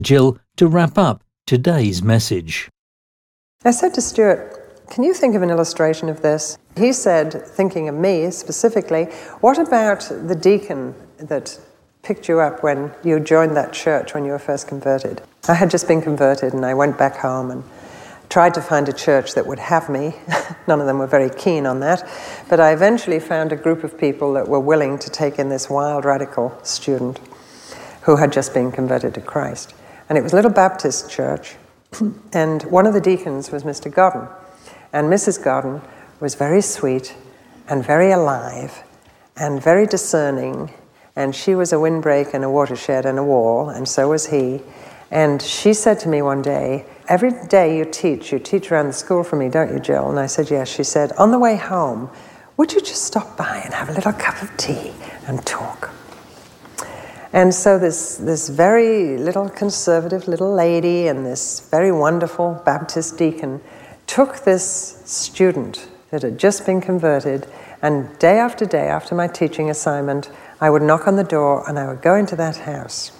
Jill to wrap up today's message. I said to Stuart, can you think of an illustration of this? He said, thinking of me specifically, what about the deacon that picked you up when you joined that church when you were first converted? I had just been converted and I went back home and tried to find a church that would have me. None of them were very keen on that. But I eventually found a group of people that were willing to take in this wild, radical student who had just been converted to Christ. And it was a little Baptist church. And one of the deacons was Mr. Godden. And Mrs. Godden was very sweet and very alive and very discerning. And she was a windbreak and a watershed and a wall, and so was he. And she said to me one day, every day you teach around the school for me, don't you, Jill? And I said, yes. She said, on the way home, would you just stop by and have a little cup of tea and talk? And so this very little conservative little lady and this very wonderful Baptist deacon took this student that had just been converted, and day after my teaching assignment, I would knock on the door and I would go into that house.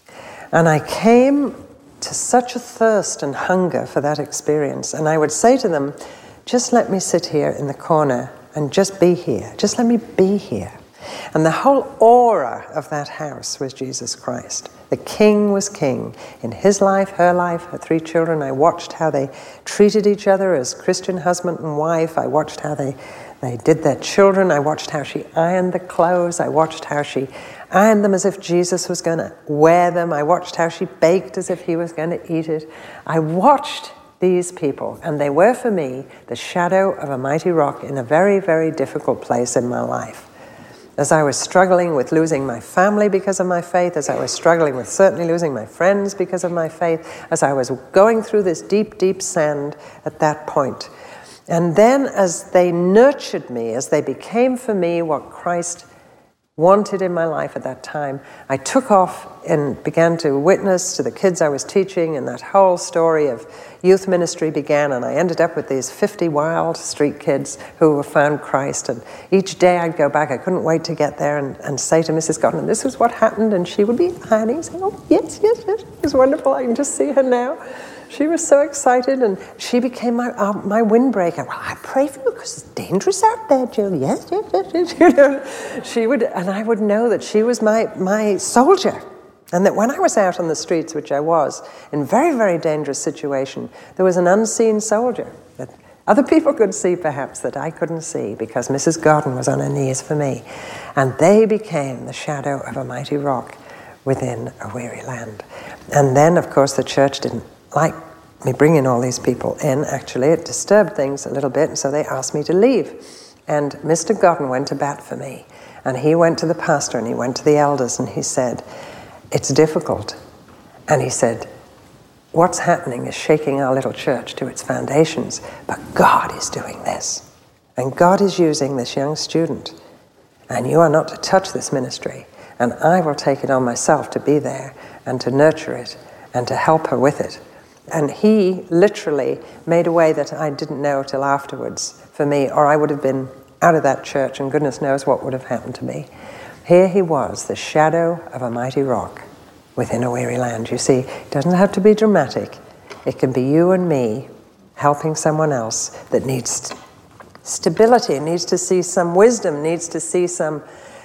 And I came to such a thirst and hunger for that experience. And I would say to them, just let me sit here in the corner and just be here. Just let me be here. And the whole aura of that house was Jesus Christ. The King was King. In his life, her 3 children, I watched how they treated each other as Christian husband and wife. I watched how they did their children. I watched how she ironed the clothes. I watched how she ironed them as if Jesus was going to wear them. I watched how she baked as if he was going to eat it. I watched these people, and they were for me the shadow of a mighty rock in a very, very difficult place in my life. As I was struggling with losing my family because of my faith, as I was struggling with certainly losing my friends because of my faith, as I was going through this deep, deep sand at that point. And then as they nurtured me, as they became for me what Christ wanted in my life at that time, I took off and began to witness to the kids I was teaching, and that whole story of youth ministry began, and I ended up with these 50 wild street kids who found Christ. And each day I'd go back, I couldn't wait to get there and say to Mrs. Godden, this is what happened, and she would be hiding, saying, oh, yes, it was wonderful, I can just see her now. She was so excited, and she became my windbreaker. Well, I pray for you because it's dangerous out there, Jill. Yes. You know, she would, and I would know that she was my soldier, and that when I was out on the streets, which I was, in very, very dangerous situation, there was an unseen soldier that other people could see, perhaps, that I couldn't see, because Mrs. Godden was on her knees for me, and they became the shadow of a mighty rock within a weary land. And then, of course, the church didn't like me bringing all these people in. Actually, it disturbed things a little bit, and so they asked me to leave. And Mr. Godden went to bat for me, and he went to the pastor and he went to the elders, and he said, it's difficult. And he said, what's happening is shaking our little church to its foundations, but God is doing this, and God is using this young student, and you are not to touch this ministry, and I will take it on myself to be there and to nurture it and to help her with it. And he literally made a way that I didn't know till afterwards for me, or I would have been out of that church and goodness knows what would have happened to me. Here he was, the shadow of a mighty rock within a weary land. You see, it doesn't have to be dramatic. It can be you and me helping someone else that needs stability, needs to see some wisdom, needs to see some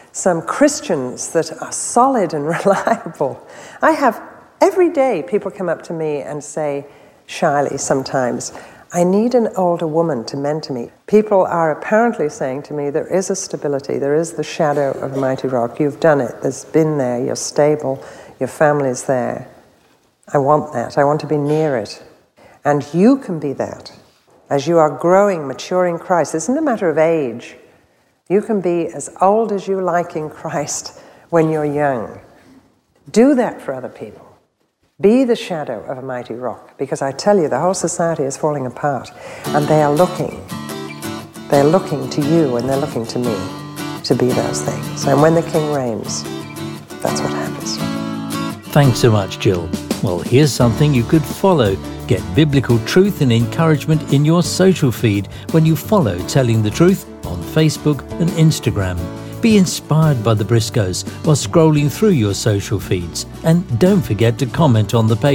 Christians that are solid and reliable. I have every day people come up to me and say, shyly sometimes, I need an older woman to mentor me. People are apparently saying to me, there is a stability, there is the shadow of a mighty rock. You've done it, there's been there, you're stable, your family's there. I want that, I want to be near it. And you can be that. As you are growing, maturing Christ, it isn't a matter of age. You can be as old as you like in Christ when you're young. Do that for other people. Be the shadow of a mighty rock, because I tell you, the whole society is falling apart, and they are looking. They're looking to you, and they're looking to me to be those things. And when the King reigns, that's what happens. Thanks so much, Jill. Well, here's something you could follow. Get biblical truth and encouragement in your social feed when you follow Telling the Truth on Facebook and Instagram. Be inspired by the Briscoes while scrolling through your social feeds, and don't forget to comment on the page.